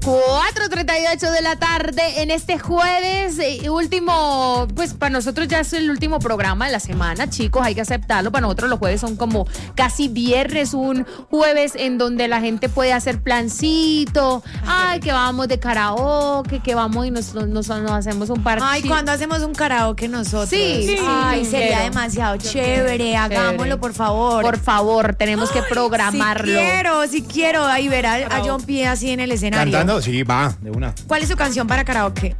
4:38 de la tarde en este jueves, último, pues para nosotros ya es el último programa de la semana, chicos, hay que aceptarlo. Para nosotros los jueves son como casi viernes, un jueves en donde la gente puede hacer plancito, ay, que vamos de karaoke, que vamos y nos hacemos un parche. Ay, cuando hacemos un karaoke nosotros. Sí. Ay, sería demasiado chévere, hagámoslo, por favor. Por favor, tenemos que programarlo. Si quiero, ahí ver a John P. así en el escenario. ¿Cantando? Sí, va, de una. ¿Cuál es su canción para karaoke?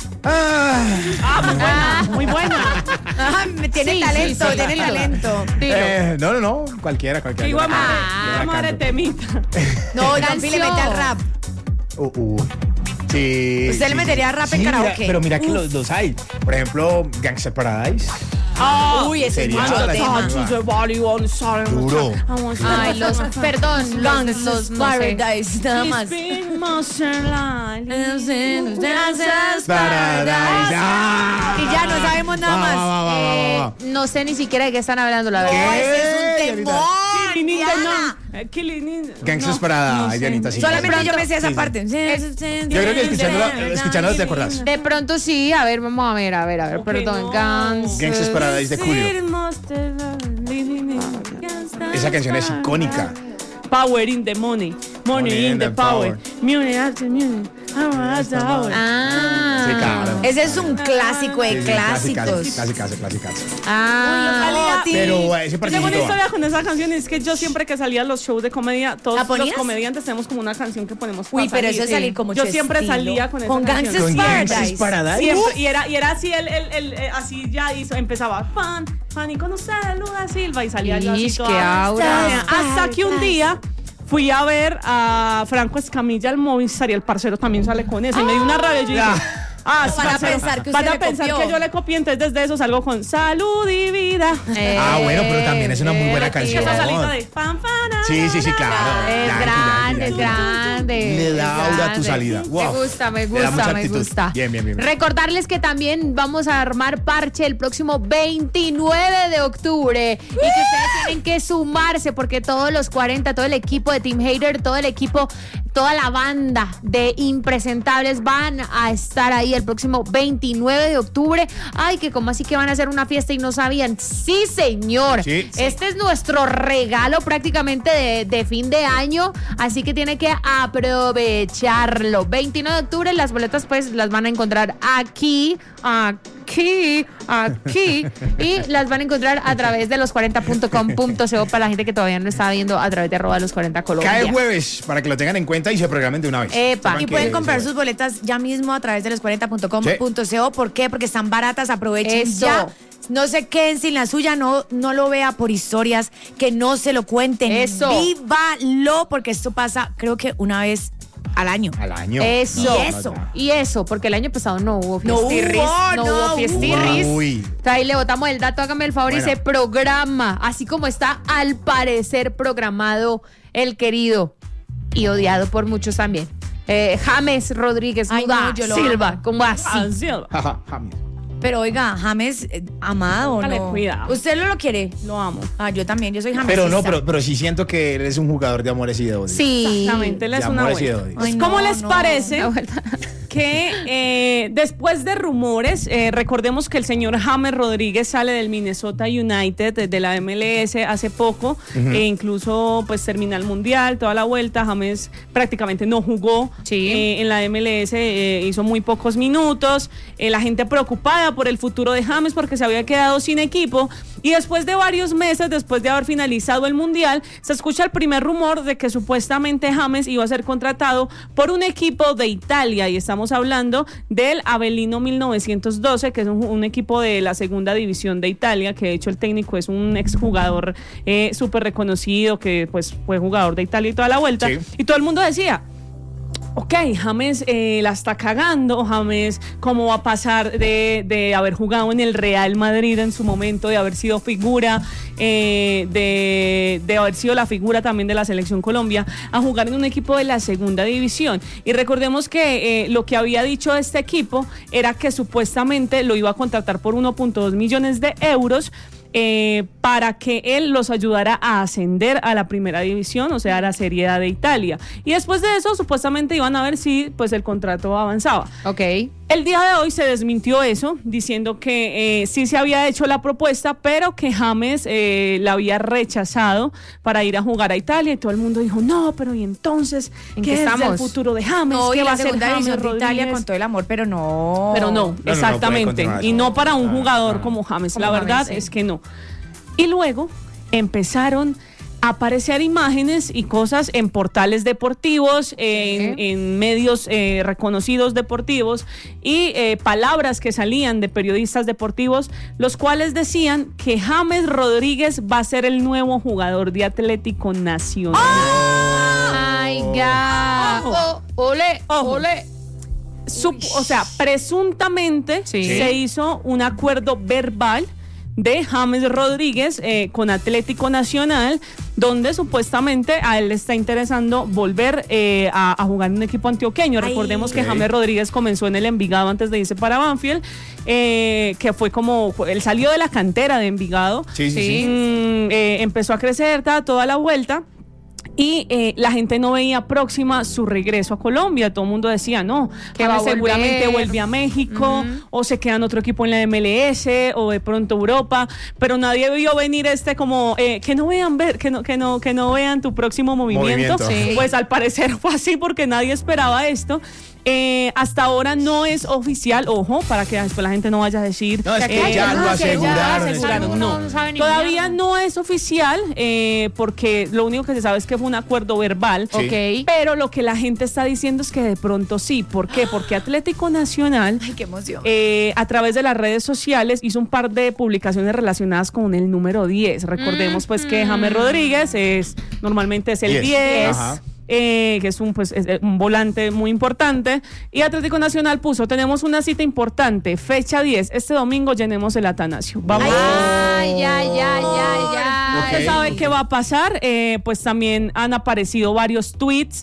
Muy buena. Tiene talento, tiene talento. No, cualquiera. Igual madre temita. No, John P. le mete al rap. Sí. ¿Usted le metería rap en karaoke? Pero mira que los dos hay. Por ejemplo, Gangster Paradise. Uy, ese es Sería mucho la tema. Duro. Ay, los Gangsters Paradise, nada más. Paradise. Y ya no sabemos nada más. No sé ni siquiera de qué están hablando, la verdad. Ese es un temor. Gangsters Paradise, Dianita, sí. Solamente yo me sé esa parte. Yo creo que escuchándolo te acordás. De pronto sí, a ver, vamos a ver, perdón. Gangsters Paradise de Julio. Esa canción es icónica. Power in the money, money in the power. Money after money. Sí, claro. Ese es un clásico de clásicos. Clásicas. Yo Pero ese tengo una partidito. historia con esa canción, es que yo siempre que salía a los shows de comedia, todos ¿La ponías? los comediantes tenemos como una canción que ponemos para Uy, pero salir. eso es salir como Yo mucho siempre estilo. salía con esa Con canción. Gangsters Paradise. Paradise. Siempre, y era así, así ya hizo, empezaba pan y conocer a Luna Silva y salía yo así Ish, toda. qué aura. Hasta que un día fui a ver a Franco Escamilla al Movistar y el parcero también sale con eso y me dio una rabia. Yo dije, Van a pensar que usted van a le pensar copió. que yo le copié, entonces desde eso salgo con salud y vida. Bueno, pero también es una muy buena canción. Esa salida de fan, Sí, claro. Es grande. Le da aura a tu salida. Wow. Me Le da mucha gusta. actitud. Bien. Recordarles que también vamos a armar parche el próximo 29 de octubre y que ustedes tienen que sumarse porque todos los 40, todo el equipo de Team Hater, todo el equipo, toda la banda de impresentables van a estar ahí el próximo 29 de octubre. Ay, que como así que van a hacer una fiesta y no sabían. Sí, señor. Sí. Este es nuestro regalo prácticamente de fin de año, así que tiene que aprovecharlo. 29 de octubre, las boletas pues las van a encontrar aquí y las van a encontrar a través de los40.com.co para la gente que todavía no está viendo a través de @los40 Colombia. Cae jueves para que lo tengan en cuenta y se programen de una vez. Epa. Y pueden comprar sus boletas ya mismo a través de los40.com.co. ¿Por qué? Porque están baratas, aprovechen Eso. ya. No se queden sin la suya, no lo vea por historias, que no se lo cuenten. Eso. Vívalo, porque esto pasa, creo que una vez al año. Y eso, porque el año pasado no hubo No fiestirris. hubo. Uy. Ahí le botamos el dato, hágame el favor y se programa, así como está al parecer programado el querido y odiado por muchos también. James Rodríguez Ay, no, yo lo Silva, amo. como así. Pero oiga, James, amado, Dale, ¿no? cuidado. ¿Usted lo quiere? Lo amo. Yo también, yo soy James. Pero no, pero sí siento que eres un jugador de amores y de odios. Sí. Exactamente, él es De una amores y de vuelta. odios. Ay, ¿Cómo no, les no. parece que después de rumores, recordemos que el señor James Rodríguez sale del Minnesota United, de la MLS hace poco, e incluso pues termina el Mundial, toda la vuelta, James prácticamente no jugó en la MLS, hizo muy pocos minutos, la gente preocupada por el futuro de James porque se había quedado sin equipo, y después de varios meses, después de haber finalizado el Mundial, se escucha el primer rumor de que supuestamente James iba a ser contratado por un equipo de Italia, y estamos hablando del Avellino 1912, que es un equipo de la segunda división de Italia, que de hecho el técnico es un exjugador súper reconocido, que pues fue jugador de Italia y toda la vuelta, y todo el mundo decía, ok, James la está cagando, James, ¿cómo va a pasar de haber jugado en el Real Madrid en su momento, de haber sido figura, de haber sido la figura también de la Selección Colombia, a jugar en un equipo de la segunda división? Y recordemos que lo que había dicho este equipo era que supuestamente lo iba a contratar por 1.2 millones de euros, para que él los ayudara a ascender a la primera división, o sea, a la Serie A de Italia. Y después de eso, supuestamente iban a ver si pues el contrato avanzaba. Ok. El día de hoy se desmintió eso, diciendo que sí se había hecho la propuesta, pero que James la había rechazado para ir a jugar a Italia, y todo el mundo dijo, no, pero ¿y entonces qué es el futuro de James? No, ¿Qué y va la a hacer segunda James división de Rodríguez? Italia con todo el amor, pero no. Pero no, no exactamente, puede continuar y eso. no para un jugador como James, Como la verdad James, sí. es que no. Y luego empezaron a aparecer imágenes y cosas en portales deportivos, en medios reconocidos deportivos, y palabras que salían de periodistas deportivos, los cuales decían que James Rodríguez va a ser el nuevo jugador de Atlético Nacional. ¡Ay, God! ¡Ole! Ojo. ¡Ole! O sea, presuntamente Sí. se hizo un acuerdo verbal de James Rodríguez con Atlético Nacional, donde supuestamente a él le está interesando volver a jugar en un equipo antioqueño. Ay. Recordemos que Ok. James Rodríguez comenzó en el Envigado antes de irse para Banfield, que fue como, él salió de la cantera de Envigado, Sí. empezó a crecer, toda la vuelta. Y la gente no veía próxima su regreso a Colombia. Todo el mundo decía, no, Que va a seguramente volver. vuelve a México, o se queda en otro equipo en la MLS, o de pronto Europa, pero nadie vio venir como que no vean que no vean tu próximo movimiento. Sí. Pues al parecer fue así, porque nadie esperaba esto. Hasta ahora no es oficial, ojo, para que después la gente no vaya a decir No, es que ya lo aseguraron. no, sabe ni todavía mierda. no es oficial, porque lo único que se sabe es que fue un acuerdo verbal. Sí. Ok. Pero lo que la gente está diciendo es que de pronto sí. ¿Por qué? Porque Atlético Nacional, Ay, qué emoción. a través de las redes sociales, hizo un par de publicaciones relacionadas con el número 10. Recordemos pues que James Rodríguez normalmente es el 10. Ajá. Que es un volante muy importante, y Atlético Nacional puso, tenemos una cita importante, fecha 10, este domingo llenemos el Atanasio. Vamos. Ay, ya. ¿Usted Ok. sabe qué va a pasar? Pues también han aparecido varios tweets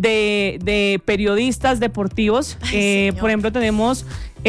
de periodistas deportivos. Señor. Por ejemplo, tenemos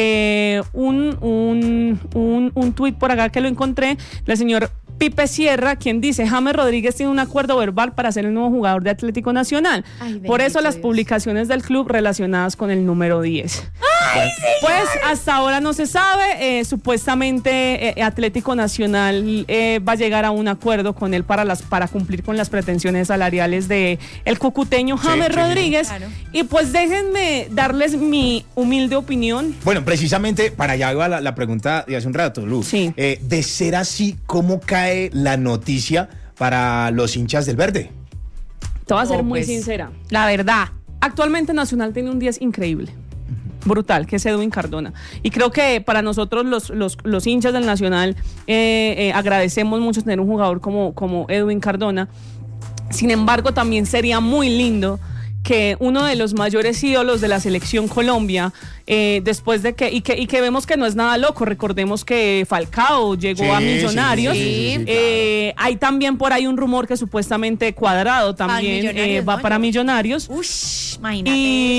un tweet por acá que lo encontré del señor Pipe Sierra, quien dice, James Rodríguez tiene un acuerdo verbal para ser el nuevo jugador de Atlético Nacional. Ay, Por eso bendito las Dios. publicaciones del club relacionadas con el número 10. Pues hasta ahora no se sabe. Supuestamente Atlético Nacional va a llegar a un acuerdo con él para cumplir con las pretensiones salariales de el cucuteño James sí. Rodríguez. Claro. Y pues déjenme darles mi humilde opinión. Bueno, precisamente para allá iba la pregunta de hace un rato, Luz. Sí. De ser así, ¿cómo cae la noticia para los hinchas del Verde? Te voy a ser No, muy pues, sincera. La verdad. Actualmente Nacional tiene un 10 increíble, brutal, que es Edwin Cardona. Y creo que para nosotros los hinchas del Nacional agradecemos mucho tener un jugador como Edwin Cardona. Sin embargo, también sería muy lindo que uno de los mayores ídolos de la selección Colombia, después de que vemos que no es nada loco, recordemos que Falcao llegó Sí, a Millonarios. sí, Hay también por ahí un rumor que supuestamente Cuadrado también Millonarios, va ¿no? para Millonarios. Ush, imagínate.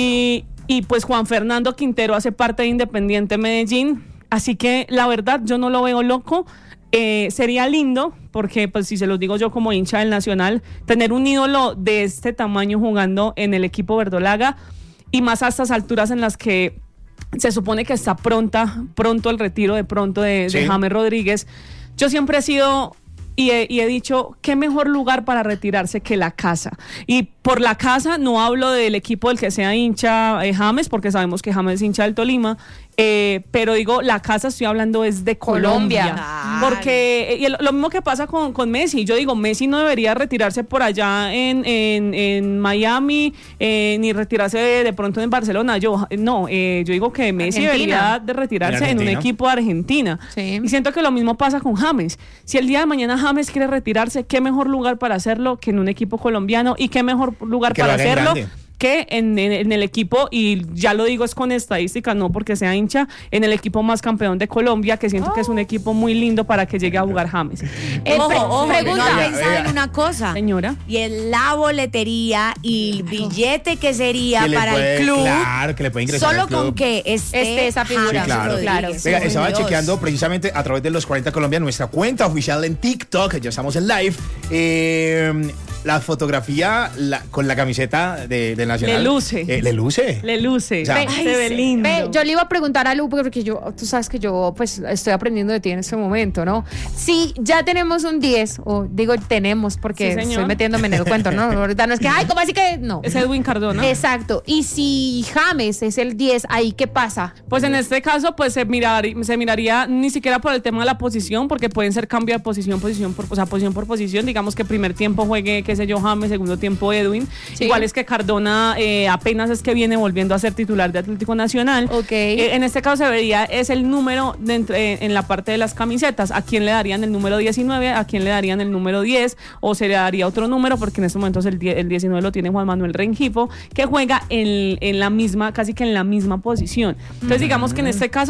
Y pues Juan Fernando Quintero hace parte de Independiente Medellín, así que la verdad yo no lo veo loco. Sería lindo, porque pues si se los digo yo como hincha del Nacional, tener un ídolo de este tamaño jugando en el equipo verdolaga, y más a estas alturas en las que se supone que está pronto el retiro de Sí. James Rodríguez. Yo siempre he sido y he dicho, qué mejor lugar para retirarse que la casa. Y por la casa no hablo del equipo del que sea hincha James, porque sabemos que James es hincha del Tolima, pero digo, la casa estoy hablando es de Colombia. Claro. Porque lo mismo que pasa con Messi. Yo digo, Messi no debería retirarse por allá en Miami, ni retirarse de pronto en Barcelona. Yo digo que Messi Argentina. debería de retirarse en un Argentina. equipo de Argentina. Sí. Y siento que lo mismo pasa con James. Si el día de mañana James quiere retirarse, qué mejor lugar para hacerlo que en un equipo colombiano, y qué mejor lugar Que para lo haga en hacerlo grande. que en el equipo, y ya lo digo es con estadísticas, no porque sea hincha, en el equipo más campeón de Colombia, que siento que es un equipo muy lindo para que llegue a jugar James. Ojo, pregunta. no pensaba en una cosa. Señora. Y en la boletería y el billete que sería Que le para puede- el club. Claro, que le puede ingresar Solo al club. con que esté esa figura. Sí, claro. Claro. Venga, Por estaba Dios. chequeando precisamente a través de los 40 Colombia, nuestra cuenta oficial en TikTok, ya estamos en live. La fotografía con la camiseta del Nacional. Le luce. Le luce. Le luce. O sea, se ve lindo. Ve, yo le iba a preguntar a Lu, porque tú sabes que yo pues estoy aprendiendo de ti en este momento, ¿no? Si ya tenemos un 10, o digo tenemos porque Sí, señor. estoy metiéndome en el cuento, ¿no? Ahorita no es que, ay, ¿cómo así que no? Es Edwin Cardona. Exacto. Y si James es el 10, ¿ahí qué pasa? Pues en este caso, pues se miraría ni siquiera por el tema de la posición, porque pueden ser cambio de posición por posición. Digamos que primer tiempo juegue, qué sé yo, James, segundo tiempo Edwin. Sí. Igual es que Cardona apenas es que viene volviendo a ser titular de Atlético Nacional. Ok. En este caso se vería es el número en la parte de las camisetas. ¿A quién le darían el número 19? ¿A quién le darían el número 10? ¿O se le daría otro número? Porque en estos momentos el 19 lo tiene Juan Manuel Rengifo, que juega en la misma, casi que en la misma posición. Entonces digamos que en este caso